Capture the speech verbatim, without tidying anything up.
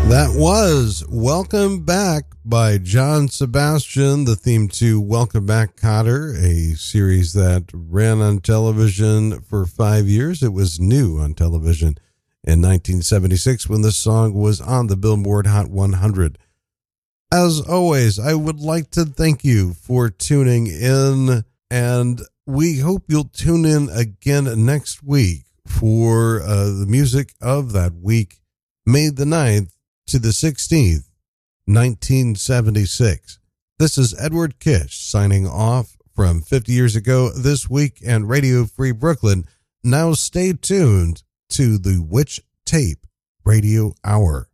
That was Welcome Back by John Sebastian, the theme to Welcome Back, Kotter, a series that ran on television for five years. It was new on television in nineteen seventy-six when this song was on the Billboard Hot one hundred. As always, I would like to thank you for tuning in, and we hope you'll tune in again next week for uh, the music of that week, May the ninth to the sixteenth, nineteen seventy-six. This is Edward Kish signing off from fifty years ago this week and Radio Free Brooklyn. Now stay tuned to the Which Tape Radio Hour.